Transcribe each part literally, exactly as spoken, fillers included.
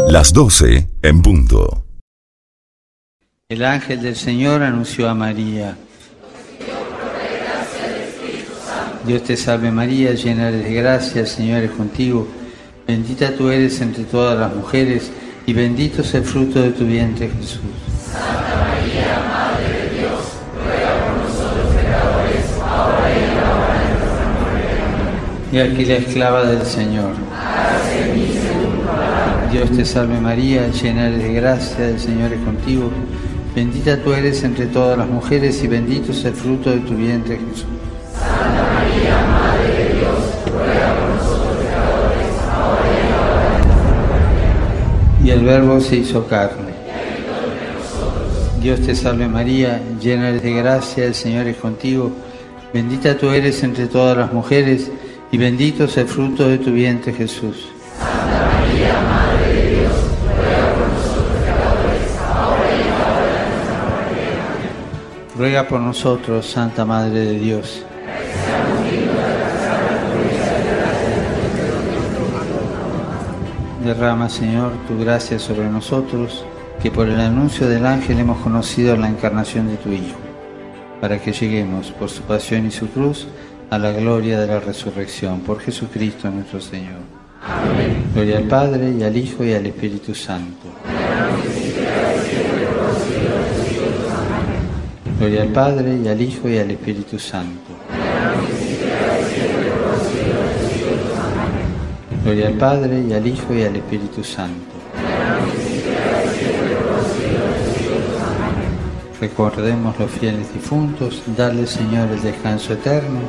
Las doce en punto. El ángel del Señor anunció a María. Dios te salve María, llena eres de gracia, el Señor es contigo. Bendita tú eres entre todas las mujeres, y bendito es el fruto de tu vientre, Jesús. Santa María, Madre de Dios, ruega por nosotros pecadores, ahora y en la hora de nuestra muerte. Y aquí la esclava del Señor. Hágase en mí según tu palabra. Dios te salve María, llena eres de gracia, el Señor es contigo. Bendita tú eres entre todas las mujeres, y bendito es el fruto de tu vientre, Jesús. Santa María, Madre de Dios, ruega por nosotros pecadores, ahora y en la hora de nuestra muerte. Y el Verbo se hizo carne. Dios te salve María, llena eres de gracia, el Señor es contigo. Bendita tú eres entre todas las mujeres, y bendito es el fruto de tu vientre, Jesús. Santa María, Madre de Dios, ruega por nosotros pecadores, ahora y en la hora de nuestra muerte. Ruega por nosotros, Santa Madre de Dios. Derrama, Señor, tu gracia sobre nosotros, que por el anuncio del ángel hemos conocido la encarnación de tu Hijo, para que lleguemos, por su pasión y su cruz, a la gloria de la resurrección, por Jesucristo nuestro Señor. Amén. Gloria al Padre, y al Hijo, y al Espíritu Santo. Gloria al Padre, y al Hijo, y al Espíritu Santo. Gloria al Padre, y al Hijo, y al Espíritu Santo. Recordemos los fieles difuntos, darle, Señor, el descanso eterno,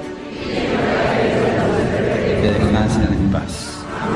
que descansen en paz.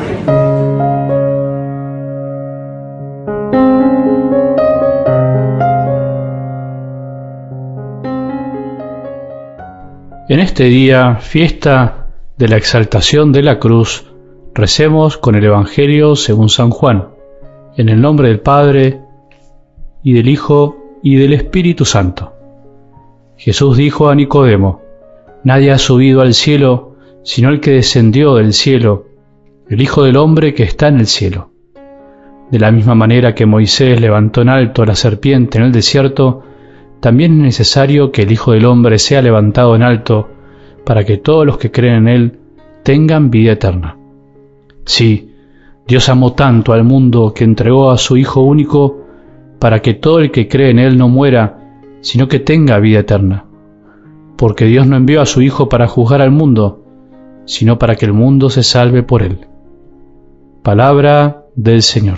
En este día, fiesta de la exaltación de la cruz, recemos con el Evangelio según San Juan, en el nombre del Padre, y del Hijo, y del Espíritu Santo. Jesús dijo a Nicodemo: Nadie ha subido al cielo, sino el que descendió del cielo, el Hijo del Hombre que está en el cielo. De la misma manera que Moisés levantó en alto la serpiente en el desierto, también es necesario que el Hijo del Hombre sea levantado en alto, para que todos los que creen en Él tengan vida eterna. Sí, Dios amó tanto al mundo que entregó a su Hijo único, para que todo el que cree en Él no muera, sino que tenga vida eterna. Porque Dios no envió a su Hijo para juzgar al mundo, sino para que el mundo se salve por Él. Palabra del Señor.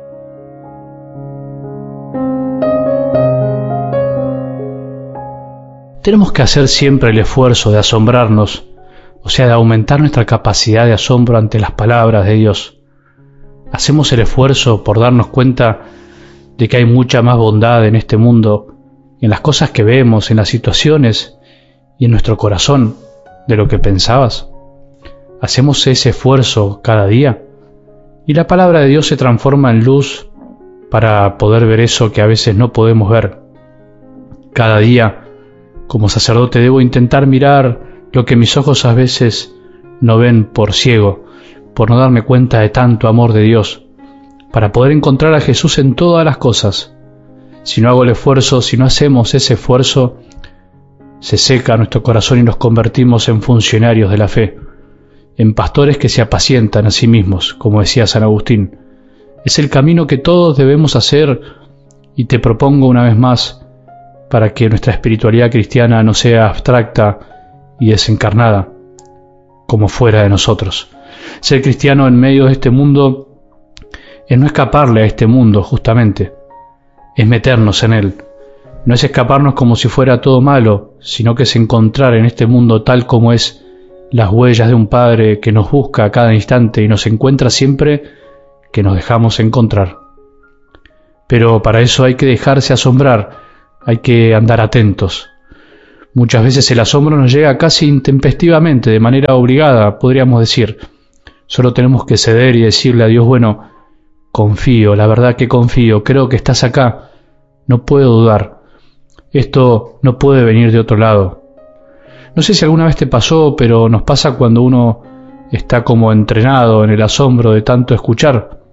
Tenemos que hacer siempre el esfuerzo de asombrarnos, o sea, de aumentar nuestra capacidad de asombro ante las palabras de Dios. Hacemos el esfuerzo por darnos cuenta de que hay mucha más bondad en este mundo, en las cosas que vemos, en las situaciones y en nuestro corazón, de lo que pensabas. Hacemos ese esfuerzo cada día, y la palabra de Dios se transforma en luz para poder ver eso que a veces no podemos ver. Cada día, como sacerdote, debo intentar mirar lo que mis ojos a veces no ven por ciego, por no darme cuenta de tanto amor de Dios, para poder encontrar a Jesús en todas las cosas. Si no hago el esfuerzo, si no hacemos ese esfuerzo, se seca nuestro corazón y nos convertimos en funcionarios de la fe, en pastores que se apacientan a sí mismos, como decía San Agustín. Es el camino que todos debemos hacer, y te propongo una vez más, para que nuestra espiritualidad cristiana no sea abstracta y desencarnada, como fuera de nosotros. Ser cristiano en medio de este mundo es no escaparle a este mundo, justamente, es meternos en él. No es escaparnos como si fuera todo malo, sino que es encontrar en este mundo tal como es las huellas de un Padre que nos busca a cada instante y nos encuentra siempre que nos dejamos encontrar. Pero para eso hay que dejarse asombrar, hay que andar atentos. Muchas veces el asombro nos llega casi intempestivamente, de manera obligada, podríamos decir. Solo tenemos que ceder y decirle a Dios: bueno, confío, la verdad que confío, creo que estás acá, no puedo dudar. Esto no puede venir de otro lado. No sé si alguna vez te pasó, pero nos pasa cuando uno está como entrenado en el asombro de tanto escuchar.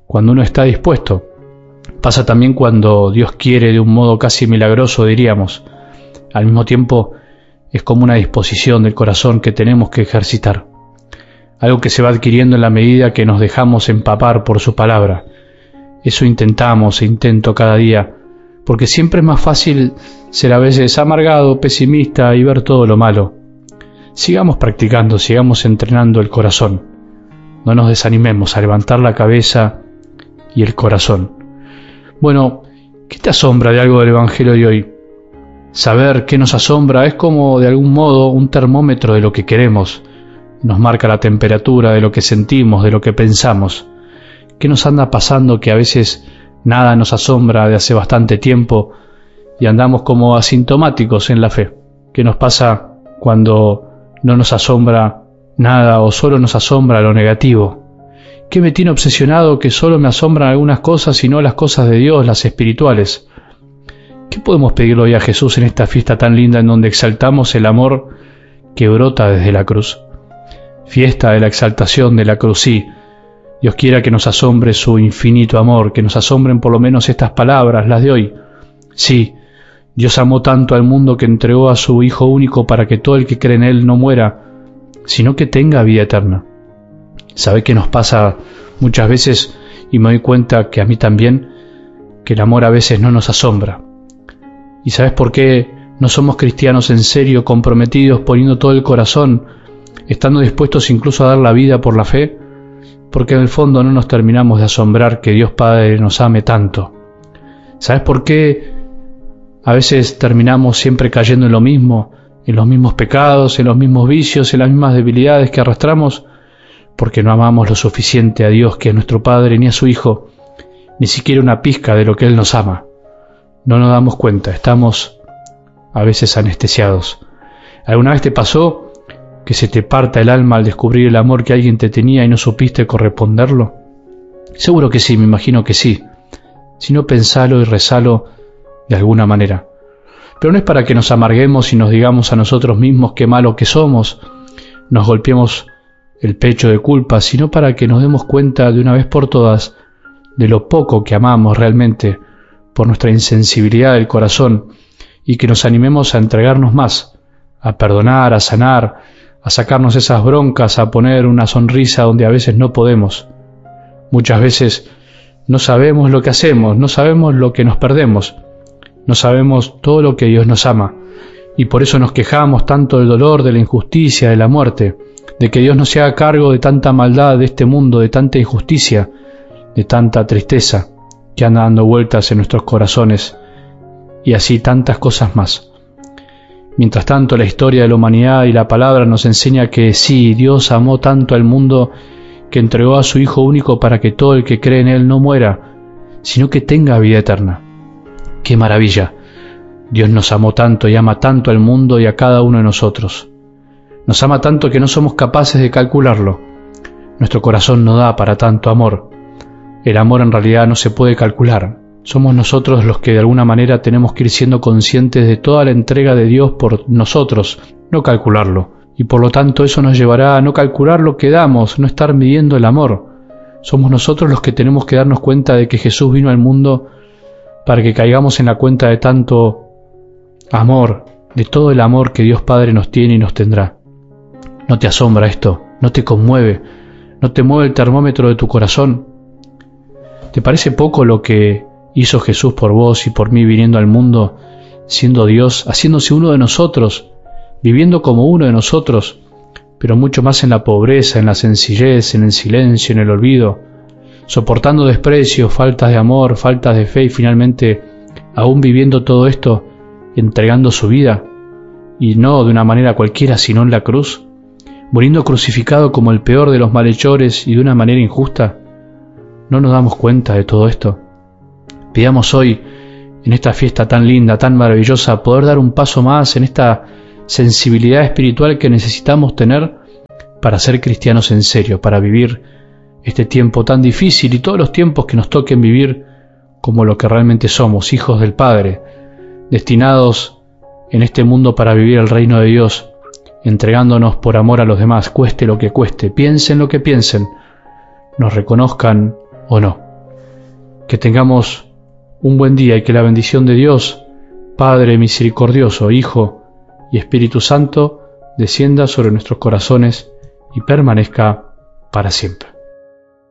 cuando uno está dispuesto. Pasa también cuando Dios quiere de un modo casi milagroso, diríamos. Al mismo tiempo, es como una disposición del corazón que tenemos que ejercitar. Algo que se va adquiriendo en la medida que nos dejamos empapar por su palabra. Eso intentamos e intento cada día, porque siempre es más fácil ser a veces amargado, pesimista y ver todo lo malo. Sigamos practicando, sigamos entrenando el corazón. No nos desanimemos a levantar la cabeza y el corazón. Bueno, ¿qué te asombra de algo del Evangelio de hoy? Saber qué nos asombra es como, de algún modo, un termómetro de lo que queremos. Nos marca la temperatura de lo que sentimos, de lo que pensamos. ¿Qué nos anda pasando que a veces nada nos asombra de hace bastante tiempo y andamos como asintomáticos en la fe? ¿Qué nos pasa cuando no nos asombra nada o solo nos asombra lo negativo? ¿Qué me tiene obsesionado que solo me asombran algunas cosas y no las cosas de Dios, las espirituales? ¿Qué podemos pedirle hoy a Jesús en esta fiesta tan linda en donde exaltamos el amor que brota desde la cruz? Fiesta de la exaltación de la cruz, sí. Dios quiera que nos asombre su infinito amor, que nos asombren por lo menos estas palabras, las de hoy. Sí, Dios amó tanto al mundo que entregó a su Hijo único para que todo el que cree en Él no muera, sino que tenga vida eterna. ¿Sabe qué nos pasa muchas veces? Y me doy cuenta que a mí también, que el amor a veces no nos asombra. ¿Y sabes por qué no somos cristianos en serio, comprometidos, poniendo todo el corazón, estando dispuestos incluso a dar la vida por la fe? Porque en el fondo no nos terminamos de asombrar que Dios Padre nos ame tanto. ¿Sabes por qué a veces terminamos siempre cayendo en lo mismo, en los mismos pecados, en los mismos vicios, en las mismas debilidades que arrastramos? Porque no amamos lo suficiente a Dios, que es nuestro Padre, ni a su Hijo, ni siquiera una pizca de lo que Él nos ama. No nos damos cuenta, estamos a veces anestesiados. ¿Alguna vez te pasó que se te parta el alma al descubrir el amor que alguien te tenía y no supiste corresponderlo? Seguro que sí, me imagino que sí. Si no, pensalo y rezalo de alguna manera. Pero no es para que nos amarguemos y nos digamos a nosotros mismos qué malo que somos, nos golpeemos el pecho de culpa, sino para que nos demos cuenta de una vez por todas de lo poco que amamos realmente por nuestra insensibilidad del corazón y que nos animemos a entregarnos más, a perdonar, a sanar, a sacarnos esas broncas, a poner una sonrisa donde a veces no podemos. Muchas veces no sabemos lo que hacemos, no sabemos lo que nos perdemos, no sabemos todo lo que Dios nos ama, y por eso nos quejamos tanto del dolor, de la injusticia, de la muerte, de que Dios no se haga cargo de tanta maldad de este mundo, de tanta injusticia, de tanta tristeza que anda dando vueltas en nuestros corazones, y así tantas cosas más. Mientras tanto, la historia de la humanidad y la palabra nos enseña que sí, Dios amó tanto al mundo que entregó a su Hijo único para que todo el que cree en Él no muera, sino que tenga vida eterna. ¡Qué maravilla! Dios nos amó tanto y ama tanto al mundo y a cada uno de nosotros. Nos ama tanto que no somos capaces de calcularlo. Nuestro corazón no da para tanto amor. El amor en realidad no se puede calcular. Somos nosotros los que de alguna manera tenemos que ir siendo conscientes de toda la entrega de Dios por nosotros, no calcularlo. Y por lo tanto eso nos llevará a no calcular lo que damos, no estar midiendo el amor. Somos nosotros los que tenemos que darnos cuenta de que Jesús vino al mundo para que caigamos en la cuenta de tanto amor, de todo el amor que Dios Padre nos tiene y nos tendrá. ¿No te asombra esto? ¿No te conmueve? ¿No te mueve el termómetro de tu corazón? ¿Te parece poco lo que hizo Jesús por vos y por mí viniendo al mundo, siendo Dios, haciéndose uno de nosotros, viviendo como uno de nosotros, pero mucho más en la pobreza, en la sencillez, en el silencio, en el olvido, soportando desprecios, faltas de amor, faltas de fe y finalmente, aún viviendo todo esto, entregando su vida, y no de una manera cualquiera, sino en la cruz, muriendo crucificado como el peor de los malhechores y de una manera injusta? ¿No nos damos cuenta de todo esto? Pidamos hoy, en esta fiesta tan linda, tan maravillosa, poder dar un paso más en esta sensibilidad espiritual que necesitamos tener para ser cristianos en serio, para vivir este tiempo tan difícil y todos los tiempos que nos toquen vivir como lo que realmente somos, hijos del Padre, destinados en este mundo para vivir el reino de Dios, entregándonos por amor a los demás, cueste lo que cueste, piensen lo que piensen, nos reconozcan o no. Que tengamos un buen día y que la bendición de Dios, Padre misericordioso, Hijo y Espíritu Santo, descienda sobre nuestros corazones y permanezca para siempre.